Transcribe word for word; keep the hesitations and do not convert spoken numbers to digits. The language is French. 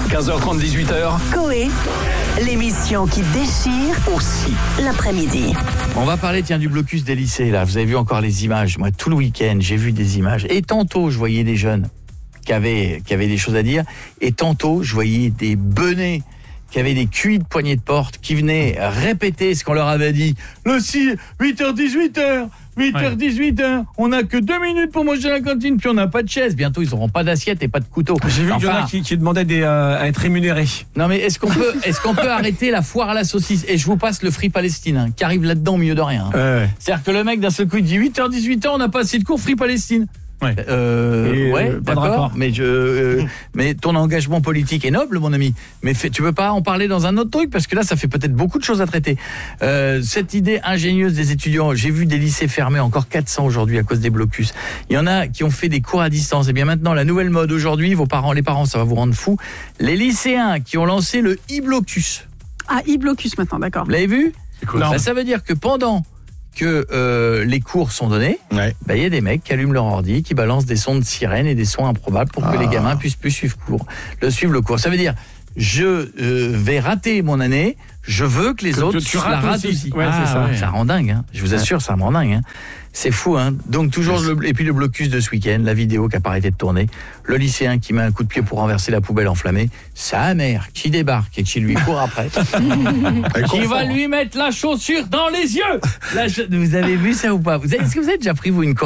quinze heures trente, dix-huit heures. Coé, l'émission qui déchire Aussi. l'après-midi. On va parler tiens du blocus des lycées là. Vous avez vu encore les images. Moi tout le week-end j'ai vu des images. Et tantôt je voyais des jeunes qui avaient, qui avaient des choses à dire. Et tantôt je voyais des benets qui avaient des cuits de poignées de porte, qui venaient répéter ce qu'on leur avait dit. Le six, huit heures dix-huit heures, huit heures dix-huit heures, on n'a que deux minutes pour manger à la cantine, puis on n'a pas de chaise. Bientôt, ils n'auront pas d'assiette et pas de couteau. J'ai vu enfin, qu'il y en a qui, qui demandaient des, euh, à être rémunérés. Non mais est-ce qu'on peut, est-ce qu'on peut arrêter la foire à la saucisse? Et je vous passe le Free Palestine, hein, qui arrive là-dedans au milieu de rien. Hein. Ouais. C'est-à-dire que le mec d'un seul coup il dit huit heures dix-huit heures, on n'a pas assez de cours Free Palestine. Ouais. Euh, Et, ouais, euh, pas de d'accord. rapport. Mais je, euh, mais ton engagement politique est noble, mon ami. Mais fait, tu peux pas en parler dans un autre truc parce que là, ça fait peut-être beaucoup de choses à traiter. Euh, cette idée ingénieuse des étudiants, j'ai vu des lycées fermés, encore quatre cents aujourd'hui à cause des blocus. Il y en a qui ont fait des cours à distance. Et bien maintenant, la nouvelle mode aujourd'hui, vos parents, les parents, ça va vous rendre fous. Les lycéens qui ont lancé le e-blocus. Ah, e-blocus maintenant, d'accord. Vous l'avez vu? C'est cool. Bah, ça veut dire que pendant que euh, les cours sont donnés, Ouais. bah, y a des mecs qui allument leur ordi, qui balancent des sons de sirène et des sons improbables pour que Ah. les gamins puissent plus suivre, cours, le, suivre le cours. Ça veut dire, je euh, vais rater mon année, je veux que les Que autres tu- tu la rates ratent aussi. aussi. Ouais, Ah, c'est ça. ouais. Ça rend dingue, hein. Je vous assure, ça me rend dingue. Hein. C'est fou, hein. Donc toujours le, et puis le blocus de ce week-end, la vidéo qui a pas arrêté de tourner, le lycéen qui met un coup de pied pour renverser la poubelle enflammée, sa mère qui débarque et qui lui court après, qui va lui mettre la chaussure dans les yeux. La cha- vous avez vu ça ou pas? Vous avez, est-ce que vous avez déjà pris vous une